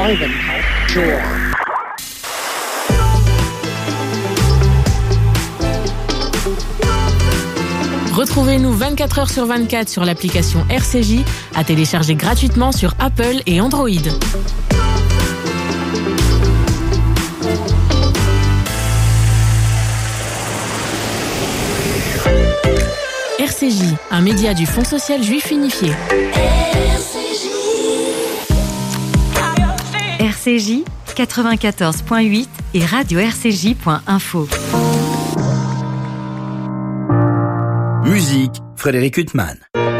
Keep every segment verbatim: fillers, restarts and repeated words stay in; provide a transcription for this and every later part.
Retrouvez-nous vingt-quatre heures sur vingt-quatre sur l'application R C J, à télécharger gratuitement sur Apple et Android. R C J, un média du Fonds social juif unifié. R C J quatre-vingt-quatorze virgule huit et radio r c j point info. Musique, Frédéric Huttman.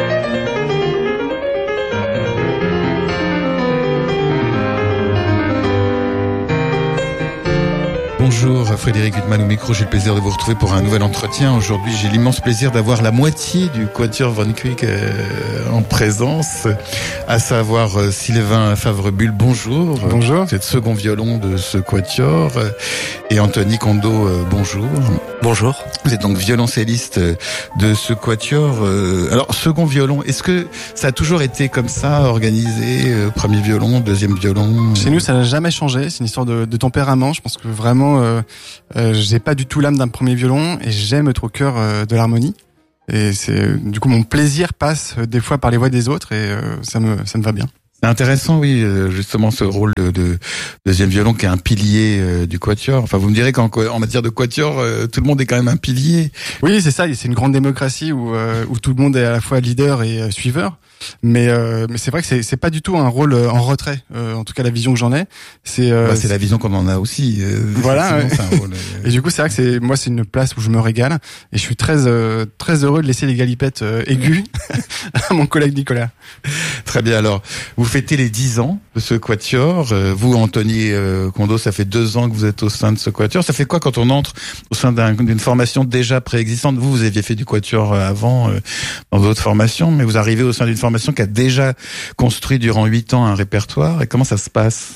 Bonjour, Frédéric Huttman au micro, j'ai le plaisir de vous retrouver pour un nouvel entretien. Aujourd'hui, j'ai l'immense plaisir d'avoir la moitié du Quatuor Von Kuijk euh, en présence, à savoir euh, Sylvain Favrebull, bonjour. Bonjour. Vous êtes second violon de ce Quatuor, euh, et Anthony Kondo, euh, bonjour. Bonjour. Vous êtes donc violoncelliste de ce Quatuor. Euh, alors, second violon, est-ce que ça a toujours été comme ça, organisé, euh, premier violon, deuxième violon? Chez nous, ça n'a jamais changé, c'est une histoire de, de tempérament. Je pense que vraiment, euh, euh, j'ai pas du tout l'âme d'un premier violon et j'aime être au cœur euh, de l'harmonie. Et c'est du coup mon plaisir passe euh, des fois par les voix des autres et euh, ça me ça me va bien. C'est intéressant, oui, justement ce rôle de, de deuxième violon qui est un pilier euh, du Quatuor. Enfin, vous me direz qu'en en matière de Quatuor, euh, tout le monde est quand même un pilier. Oui, c'est ça. C'est une grande démocratie où euh, où tout le monde est à la fois leader et euh, suiveur. Mais euh, mais c'est vrai que c'est c'est pas du tout un rôle en retrait. Euh, en tout cas, la vision que j'en ai, c'est euh, bah, c'est la vision qu'on en a aussi. Euh, voilà. Ouais. C'est un rôle, euh... Et du coup, c'est vrai que c'est moi, c'est une place où je me régale et je suis très euh, très heureux de laisser les galipettes euh, aiguës à mon collègue Nicolas. Très bien. Alors, vous fêtez les dix ans de ce Quatuor. Euh, vous, Anthony euh, Kondo, ça fait deux ans que vous êtes au sein de ce Quatuor. Ça fait quoi quand on entre au sein d'un, d'une formation déjà préexistante? Vous, vous aviez fait du Quatuor avant euh, dans d'autres formations, mais vous arrivez au sein d'une formation qui a déjà construit durant huit ans un répertoire. Et comment ça se passe?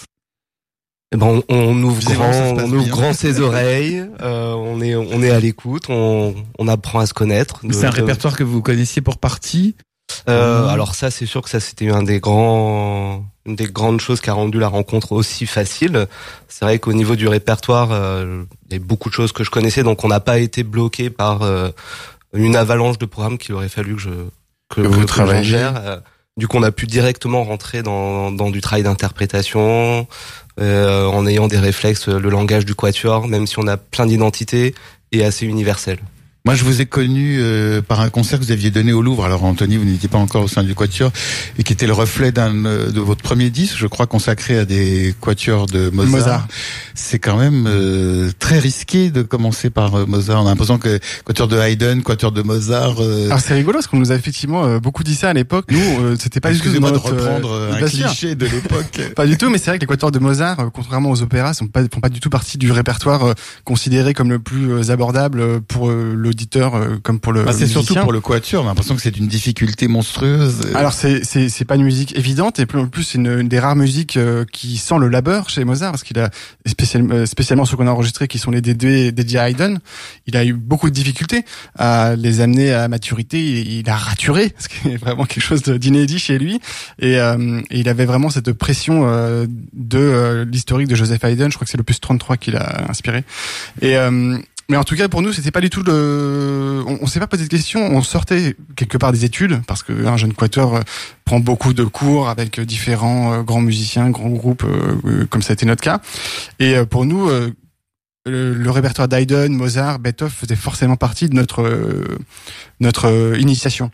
Eh ben, on, on ouvre Évidemment, grand, on ouvre grand ses oreilles. Euh, on est, on est à l'écoute. On, on apprend à se connaître. C'est un répertoire que vous connaissiez pour partie? Euh, mmh. Alors ça, c'est sûr que ça, c'était un des grands, une des grandes choses qui a rendu la rencontre aussi facile. C'est vrai qu'au niveau du répertoire, euh, il y a beaucoup de choses que je connaissais, donc on n'a pas été bloqué par euh, une avalanche de programmes qu'il aurait fallu que je que, que vous que, travaillez. Euh, du coup, on a pu directement rentrer dans, dans du travail d'interprétation, euh, en ayant des réflexes, le langage du Quatuor, même si on a plein d'identités, est assez universel. Moi, je vous ai connu euh, par un concert que vous aviez donné au Louvre. Alors, Anthony, vous n'étiez pas encore au sein du Quatuor, et qui était le reflet d'un de votre premier disque, je crois, consacré à des quatuors de Mozart. Mozart. C'est quand même euh, très risqué de commencer par euh, Mozart. On a l'impression que quatuor de Haydn, quatuor de Mozart. Euh... Alors c'est rigolo parce qu'on nous a effectivement euh, beaucoup dit ça à l'époque. Nous, euh, c'était pas du tout dans notre, de reprendre euh, un cliché de l'époque. Pas du tout, mais c'est vrai que les quatuors de Mozart, euh, contrairement aux opéras, sont pas font pas du tout partie du répertoire euh, considéré comme le plus euh, abordable pour euh, l'auditeur euh, comme pour le bah, c'est musicien. Surtout pour le quatuor, on a l'impression que c'est une difficulté monstrueuse. Alors c'est c'est c'est pas une musique évidente et en plus c'est une, une des rares musiques euh, qui sent le labeur chez Mozart parce qu'il a spécialement spécialement ceux qu'on a enregistrés qui sont les dédiés dédiés à Haydn. Il a eu beaucoup de difficultés à les amener à maturité. Il, il a raturé, ce qui est vraiment quelque chose d'inédit chez lui. Et, euh, et il avait vraiment cette pression euh, de euh, l'historique de Joseph Haydn. Je crois que c'est l'opus trente-trois qu'il a inspiré. Et euh, mais en tout cas, pour nous, c'était pas du tout le. On, on s'est pas posé de questions. On sortait quelque part des études parce que un jeune quatuor euh, prend beaucoup de cours avec différents euh, grands musiciens, grands groupes, euh, comme ça a été notre cas. Et euh, pour nous, euh, le, le répertoire d'Haydn, Mozart, Beethoven faisait forcément partie de notre euh, notre euh, initiation.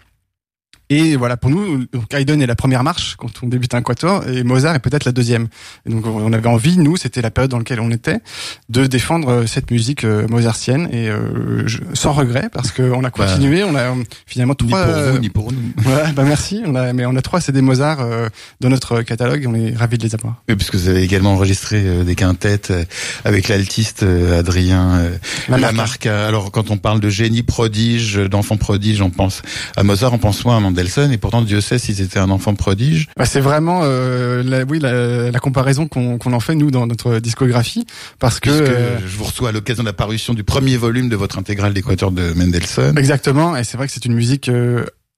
Et voilà, pour nous, donc Haydn est la première marche quand on débute un quatuor et Mozart est peut-être la deuxième. Et donc on avait envie, nous, c'était la période dans laquelle on était, de défendre cette musique mozartienne et euh, je, sans regret parce que on a continué, on a finalement trois. Ni pour vous, ni pour nous. Ouais, bah merci. On a, mais on a trois C D Mozart euh, dans notre catalogue et on est ravis de les avoir. Oui, puisque vous avez également enregistré euh, des quintettes euh, avec l'altiste euh, Adrien euh, Lamarca. Alors quand on parle de génie prodige, d'enfant prodige, on pense à Mozart, on pense moins à Mendelssohn. Et pourtant, Dieu sait s'ils étaient un enfant prodige. Bah, c'est vraiment, euh, la, oui, la, la comparaison qu'on, qu'on en fait nous dans notre discographie, parce que euh, je vous reçois à l'occasion de la parution du premier volume de votre intégrale des quatuors de Mendelssohn. Exactement, et c'est vrai que c'est une musique euh,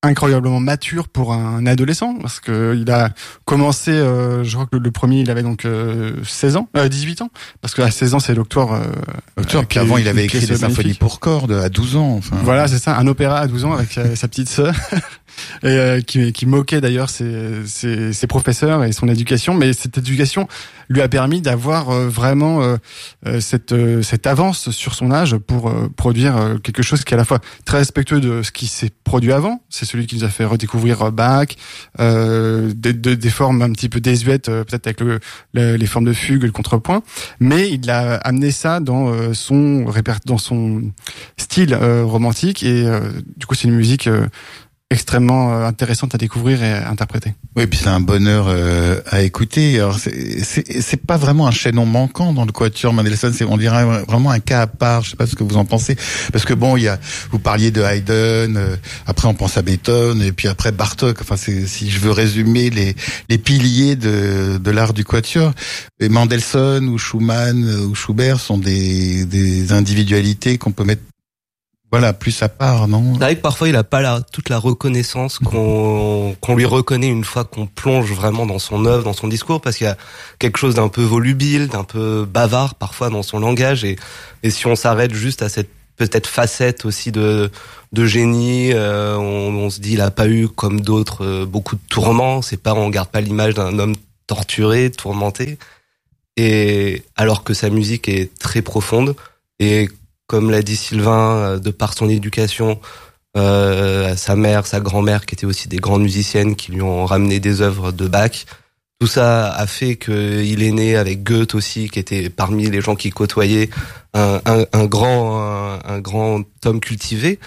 incroyablement mature pour un adolescent, parce que il a commencé, euh, je crois que le, le premier, il avait donc euh, seize ans, euh, dix-huit ans, parce que à seize ans, c'est l'Octoire. Euh, Octoire, puis avant, il avait écrit des symphonies pour cordes à douze ans. Enfin. Voilà, c'est ça, un opéra à douze ans avec euh, sa petite sœur. Et euh, qui, qui moquait d'ailleurs ses, ses, ses professeurs et son éducation, mais cette éducation lui a permis d'avoir euh, vraiment euh, cette, euh, cette avance sur son âge pour euh, produire euh, quelque chose qui est à la fois très respectueux de ce qui s'est produit avant. C'est celui qui nous a fait redécouvrir Bach, euh, des, de, des formes un petit peu désuètes, euh, peut-être avec le, le, les formes de fugue, le contrepoint, mais il a amené ça dans euh, son réper- dans son style euh, romantique et euh, du coup c'est une musique euh, extrêmement intéressante à découvrir et à interpréter. Oui, puis c'est un bonheur euh, à écouter. Alors c'est, c'est c'est pas vraiment un chaînon manquant dans le quatuor Mendelssohn, c'est on dirait vraiment un cas à part. Je sais pas ce que vous en pensez, parce que bon, il y a vous parliez de Haydn, euh, après on pense à Beethoven et puis après Bartók. Enfin, c'est, si je veux résumer les les piliers de de l'art du quatuor, et Mendelssohn ou Schumann ou Schubert sont des des individualités qu'on peut mettre voilà, plus à part, non? C'est vrai que parfois il a pas la, toute la reconnaissance qu'on, qu'on lui reconnaît une fois qu'on plonge vraiment dans son œuvre, dans son discours, parce qu'il y a quelque chose d'un peu volubile, d'un peu bavard parfois dans son langage, et, et si on s'arrête juste à cette peut-être facette aussi de, de génie, euh, on, on se dit il a pas eu comme d'autres euh, beaucoup de tourments, c'est pas, on garde pas l'image d'un homme torturé, tourmenté, et alors que sa musique est très profonde, et comme l'a dit Sylvain, de par son éducation, euh, sa mère, sa grand-mère, qui étaient aussi des grandes musiciennes, qui lui ont ramené des œuvres de Bach. Tout ça a fait qu'il est né avec Goethe aussi, qui était parmi les gens qui côtoyaient un, un, un grand, un, un grand homme cultivé.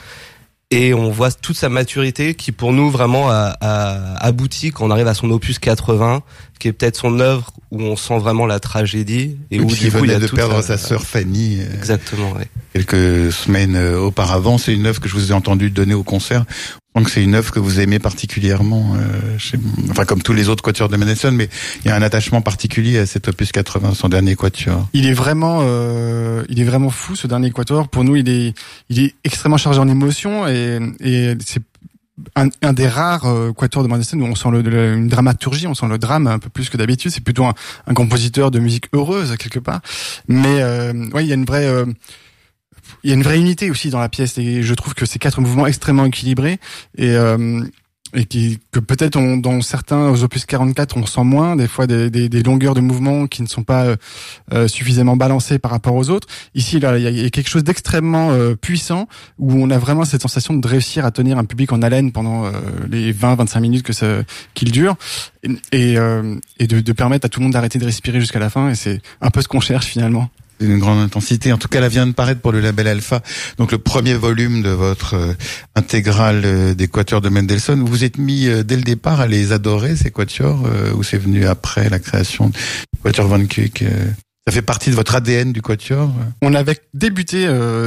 Et on voit toute sa maturité qui, pour nous, vraiment a, a abouti quand on arrive à son opus quatre-vingts, qui est peut-être son œuvre où on sent vraiment la tragédie et où du il coup venait il a de toute perdre sa, sa sœur Fanny. Euh, exactement, ouais. Quelques semaines auparavant, c'est une œuvre que je vous ai entendu donner au concert. Donc c'est une œuvre que vous aimez particulièrement, euh, chez, enfin comme tous les autres quatuors de Mendelssohn, mais il y a un attachement particulier à cet opus quatre-vingts, son dernier quatuor. Il est vraiment, euh, il est vraiment fou ce dernier quatuor. Pour nous, il est, il est extrêmement chargé en émotions et, et c'est un, un des rares euh, quatuors de Mendelssohn où on sent le, le, une dramaturgie, on sent le drame un peu plus que d'habitude. C'est plutôt un, un compositeur de musique heureuse quelque part, mais euh, ouais, il y a une vraie euh, il y a une vraie unité aussi dans la pièce et je trouve que ces quatre mouvements extrêmement équilibrés et euh, et qui que peut-être on, dans certains opus quarante-quatre on sent moins des fois des, des, des longueurs de mouvements qui ne sont pas euh, suffisamment balancées par rapport aux autres. Ici là il y a quelque chose d'extrêmement euh, puissant où on a vraiment cette sensation de réussir à tenir un public en haleine pendant euh, les vingt à vingt-cinq minutes que ça qu'il dure et et, euh, et de, de permettre à tout le monde d'arrêter de respirer jusqu'à la fin et c'est un peu ce qu'on cherche finalement. Une grande intensité. En tout cas, elle vient de paraître pour le label Alpha. Donc, le premier volume de votre euh, intégrale euh, des quatuors de Mendelssohn. Vous vous êtes mis euh, dès le départ à les adorer, ces quatuors, euh, ou c'est venu après la création du quatuor Van Kuck euh, ça fait partie de votre A D N du quatuor? On avait débuté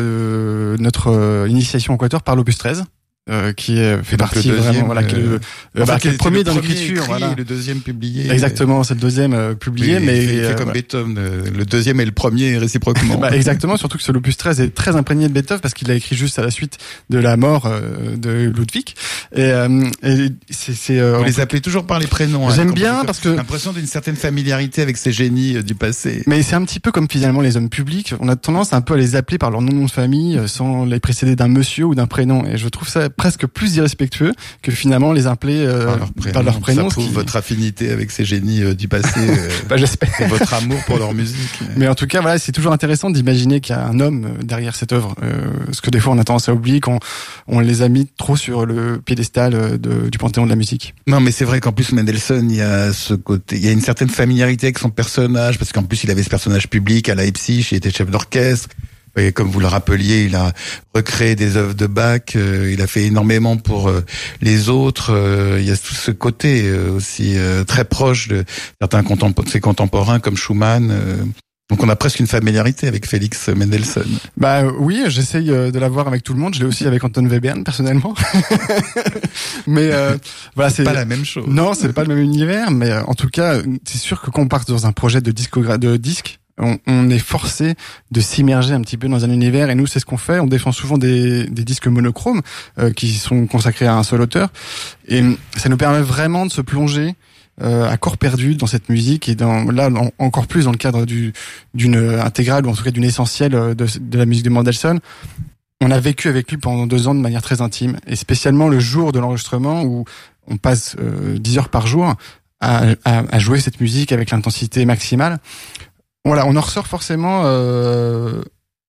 euh, notre euh, initiation au quatuor par l'opus treize. Euh, qui est, fait partie deuxième, vraiment voilà qui est le, euh, enfin, qui est le premier le dans premier l'écriture écrit, voilà le deuxième publié exactement c'est le deuxième euh, publié oui, mais il fait, il fait euh, comme voilà. Beethoven euh, le deuxième et le premier réciproquement. Bah, exactement surtout que ce l'opus treize est très imprégné de Beethoven parce qu'il l'a écrit juste à la suite de la mort euh, de Ludwig et, euh, et c'est, c'est euh, vous les appelez toujours par les prénoms. J'aime hein, bien parce que l'impression d'une certaine familiarité avec ces génies euh, du passé. Mais c'est un petit peu comme finalement les hommes publics, on a tendance un peu à les appeler par leur nom de famille euh, sans les précéder d'un monsieur ou d'un prénom et je trouve ça presque plus irrespectueux que finalement les appeler euh, par, leur prénom, par leur prénom. Ça prouve qui... votre affinité avec ces génies euh, du passé. Euh, bah, j'espère. Et votre amour pour leur musique. Mais en tout cas, voilà, c'est toujours intéressant d'imaginer qu'il y a un homme derrière cette œuvre. Euh, ce que des fois on a tendance à oublier quand on les a mis trop sur le piédestal de, du panthéon de la musique. Non, mais c'est vrai qu'en plus Mendelssohn, il y a ce côté, il y a une certaine familiarité avec son personnage, parce qu'en plus il avait ce personnage public à Leipzig, il était chef d'orchestre. Et comme vous le rappeliez, il a recréé des œuvres de Bach, euh, il a fait énormément pour euh, les autres. Euh, il y a tout ce côté euh, aussi euh, très proche de certains contempo- de ses contemporains comme Schumann. Euh, donc on a presque une familiarité avec Félix Mendelssohn. Bah oui, j'essaye de l'avoir avec tout le monde. Je l'ai aussi avec Anton Webern personnellement. mais euh, voilà, c'est, c'est pas la même chose. Non, c'est pas le même univers. Mais euh, en tout cas, c'est sûr que quand on part dans un projet de discogra- de disque. on, on est forcé de s'immerger un petit peu dans un univers, et nous c'est ce qu'on fait. On défend souvent des, des disques monochromes euh, qui sont consacrés à un seul auteur, et ça nous permet vraiment de se plonger euh, à corps perdu dans cette musique, et dans, là en, encore plus dans le cadre du, d'une intégrale, ou en tout cas d'une essentielle de, de la musique de Mendelssohn. On a vécu avec lui pendant deux ans de manière très intime, et spécialement le jour de l'enregistrement où on passe euh, dix heures par jour à, à, à jouer cette musique avec l'intensité maximale. Voilà, on en ressort forcément euh,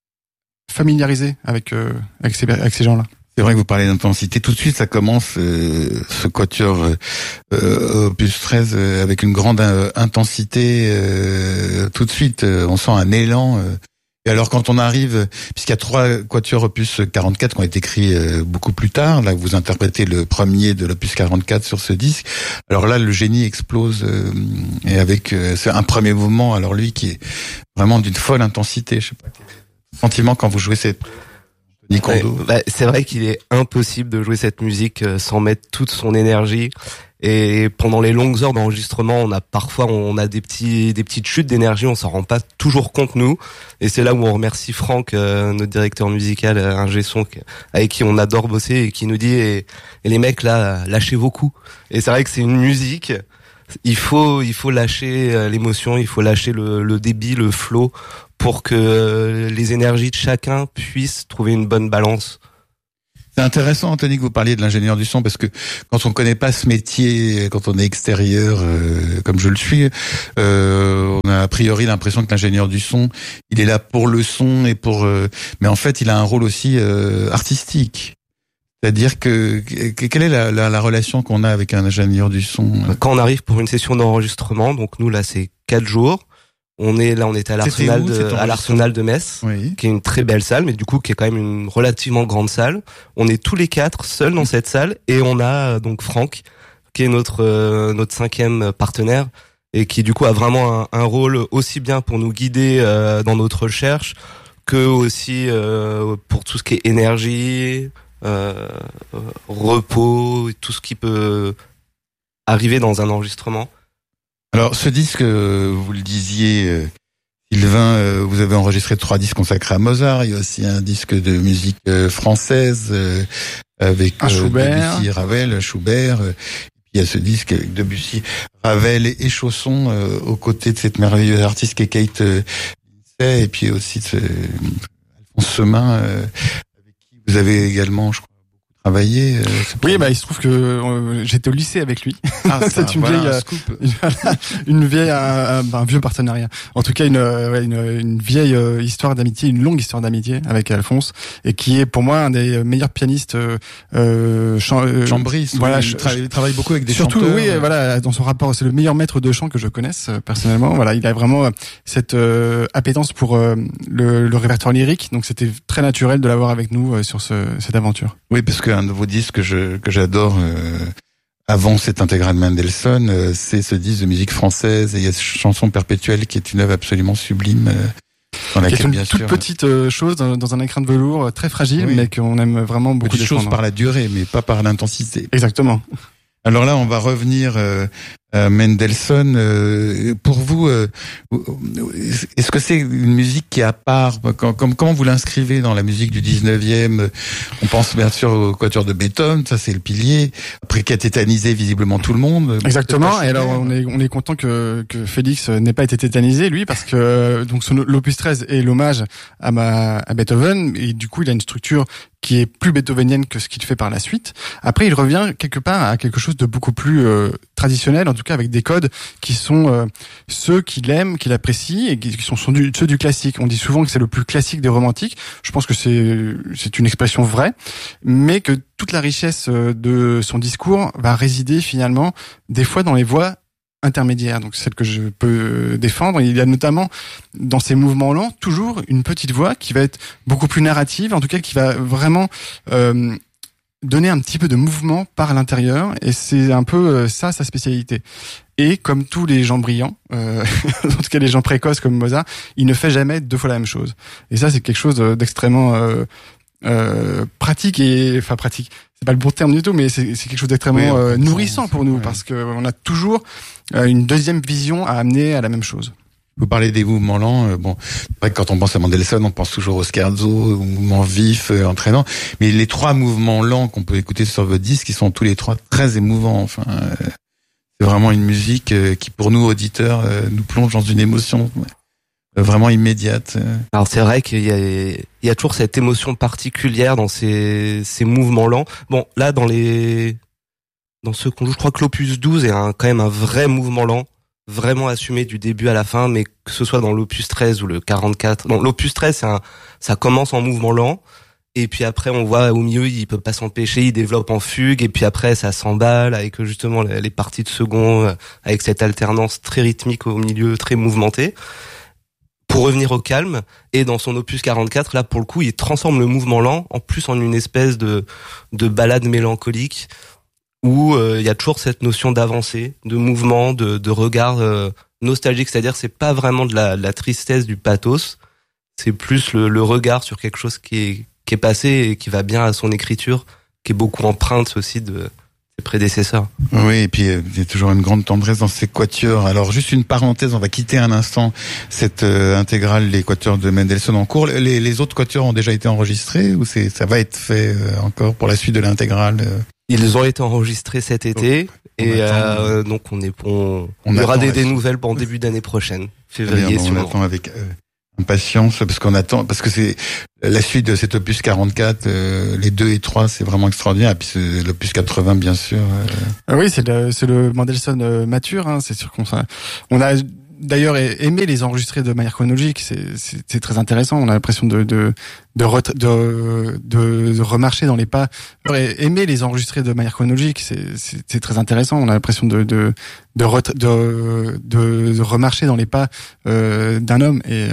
familiarisé avec euh, avec ces avec ces gens-là. C'est vrai que vous parlez d'intensité. Tout de suite, ça commence euh, ce quatuor euh, opus treize euh, avec une grande euh, intensité. Euh, tout de suite, euh, on sent un élan. Euh. Et alors, quand on arrive, puisqu'il y a trois quatuors opus quarante-quatre qui ont été écrits euh, beaucoup plus tard, là, vous interprétez le premier de l'opus quarante-quatre sur ce disque. Alors là, le génie explose euh, et avec euh, c'est un premier mouvement. Alors lui, qui est vraiment d'une folle intensité. Je sais pas quel sentiment quand vous jouez cette. Ouais, bah, c'est vrai qu'il est impossible de jouer cette musique sans mettre toute son énergie, et pendant les longues heures d'enregistrement, on a parfois on a des petits des petites chutes d'énergie, on s'en rend pas toujours compte nous, et c'est là où on remercie Franck, euh, notre directeur musical, euh, ingé son, avec qui on adore bosser, et qui nous dit et, et les mecs là, lâchez vos coups. Et c'est vrai que c'est une musique, il faut il faut lâcher l'émotion, il faut lâcher le, le débit, le flow, pour que les énergies de chacun puissent trouver une bonne balance. C'est intéressant, Anthony, que vous parliez de l'ingénieur du son, parce que quand on connaît pas ce métier, quand on est extérieur, euh, comme je le suis, euh, on a a priori l'impression que l'ingénieur du son, il est là pour le son et pour, euh, mais en fait, il a un rôle aussi euh, artistique. C'est-à-dire que, que quelle est la, la, la relation qu'on a avec un ingénieur du son? Quand on arrive pour une session d'enregistrement, donc nous là c'est quatre jours. On est là, on était à l'Arsenal de, à l'Arsenal de Metz, oui. Qui est une très belle salle, mais du coup qui est quand même une relativement grande salle. On est tous les quatre seuls dans cette salle, et on a donc Franck, qui est notre euh, notre cinquième partenaire, et qui du coup a vraiment un, un rôle aussi bien pour nous guider euh, dans notre recherche, que aussi euh, pour tout ce qui est énergie, euh, repos, tout ce qui peut arriver dans un enregistrement. Alors, ce disque, vous le disiez, Sylvain, vous avez enregistré trois disques consacrés à Mozart. Il y a aussi un disque de musique française avec un Schubert, Debussy, Ravel, Schubert. Il y a ce disque avec Debussy, Ravel et Chausson aux côtés de cette merveilleuse artiste qui est Kate Lindsay, et puis aussi de ce Alphonse Semain, avec qui vous avez également, je crois, travaillé. Euh, oui, bah il se trouve que euh, j'étais au lycée avec lui. Ah, ça, c'est une voilà, vieille, un scoop. une, une vieille, un, un, un vieux partenariat. En tout cas, une, une, une vieille euh, histoire d'amitié, une longue histoire d'amitié avec Alphonse, et qui est pour moi un des meilleurs pianistes. Euh, chant, euh, Chambriste. Voilà, oui, je, il, tra- il travaille beaucoup avec des surtout, chanteurs. oui, voilà, dans son rapport, c'est le meilleur maître de chant que je connaisse euh, personnellement. Voilà, il a vraiment euh, cette euh, appétence pour euh, le, le répertoire lyrique, donc c'était très naturel de l'avoir avec nous euh, sur ce, cette aventure. Oui, parce qu'un de vos disques que je que j'adore euh, avant cette intégrale Mendelssohn, euh, c'est ce disque de musique française, et il y a cette chanson perpétuelle qui est une œuvre absolument sublime, euh, dans laquelle, qui est une bien toute sûr, petite euh, chose dans, dans un écran de velours euh, très fragile, oui. mais qu'on aime vraiment beaucoup. Petite chose par la durée, mais pas par l'intensité. Exactement. Alors là, on va revenir euh, à Mendelssohn. Euh, pour vous, euh, est-ce que c'est une musique qui est à part? Comment, comment vous l'inscrivez dans la musique du dix-neuvième? On pense bien sûr au quatuor de Beethoven, ça c'est le pilier. Après, qui a tétanisé visiblement tout le monde. Exactement. Et alors, on est on est content que que Félix n'ait pas été tétanisé, lui, parce que donc son l'opus treize est l'hommage à ma à Beethoven, et du coup, il a une structure qui est plus beethovenienne que ce qu'il fait par la suite. Après, il revient quelque part à quelque chose de beaucoup plus euh, traditionnel, en tout cas avec des codes qui sont euh, ceux qu'il aime, qu'il apprécie, et qui sont ceux du, ceux du classique. On dit souvent que c'est le plus classique des romantiques. Je pense que c'est c'est une expression vraie, mais que toute la richesse de son discours va résider finalement des fois dans les voies intermédiaire, donc celle que je peux défendre. Il y a notamment dans ces mouvements lents toujours une petite voix qui va être beaucoup plus narrative, en tout cas qui va vraiment euh, donner un petit peu de mouvement par l'intérieur, et c'est un peu euh, ça sa spécialité. Et comme tous les gens brillants, euh, en tout cas les gens précoces comme Mozart, il ne fait jamais deux fois la même chose. Et ça c'est quelque chose d'extrêmement euh, euh, pratique, et enfin pratique. C'est pas le bon terme du tout, mais c'est, c'est quelque chose d'extrêmement oui, euh, nourrissant pour nous, ouais. Parce que on a toujours euh, une deuxième vision à amener à la même chose. Vous parlez des mouvements lents. Euh, bon, c'est vrai que quand on pense à Mendelssohn, on pense toujours au scherzo, au mouvement vif, euh, entraînant. Mais les trois mouvements lents qu'on peut écouter sur votre disque, ils sont tous les trois très émouvants. Enfin, euh, c'est vraiment une musique euh, qui, pour nous auditeurs, euh, nous plonge dans une émotion euh, vraiment immédiate. Alors c'est vrai qu'il y a, il y a toujours cette émotion particulière dans ces, ces mouvements lents. Bon, là dans les, dans ce qu'on joue, je crois que l'opus douze est un, quand même un vrai mouvement lent, vraiment assumé du début à la fin, mais que ce soit dans l'opus treize ou le quarante-quatre. Donc l'opus treize, c'est un, ça commence en mouvement lent, et puis après on voit au milieu il peut pas s'empêcher, il développe en fugue, et puis après ça s'emballe avec justement les parties de second, avec cette alternance très rythmique au milieu, très mouvementée, pour revenir au calme. Et dans son opus quarante-quatre, là pour le coup il transforme le mouvement lent en plus en une espèce de de balade mélancolique, où euh, il y a toujours cette notion d'avancée, de mouvement, de, de regard euh, nostalgique. C'est-à-dire, c'est pas vraiment de la, de la tristesse, du pathos. C'est plus le, le regard sur quelque chose qui est, qui est passé et qui va bien à son écriture, qui est beaucoup empreinte aussi de ses prédécesseurs. Oui, et puis il y a toujours une grande tendresse dans ces quatuors. Alors, juste une parenthèse, on va quitter un instant cette euh, intégrale, les quatuors de Mendelssohn en cours. Les, les autres quatuors ont déjà été enregistrés ou c'est, ça va être fait euh, encore pour la suite de l'intégrale euh Ils ont été enregistrés cet été, oh, et euh, donc on est on, on il y aura des, des nouvelles en début d'année prochaine, février. Bien, on attend avec euh, impatience parce qu'on attend parce que c'est la suite de cet opus quarante-quatre, euh, les deux et trois, c'est vraiment extraordinaire. Et puis c'est l'opus quatre-vingts, bien sûr. Euh. Ah oui, c'est le c'est le Mendelssohn euh, mature. Hein, c'est sûr qu'on on a d'ailleurs aimé les enregistrer de manière chronologique, c'est, c'est, c'est très intéressant. On a l'impression de de de, re, de, de, de remarcher dans les pas. Aimer les enregistrer de manière chronologique, c'est, c'est, c'est très intéressant. On a l'impression de de de, re, de, de, de remarcher dans les pas euh, d'un homme. Et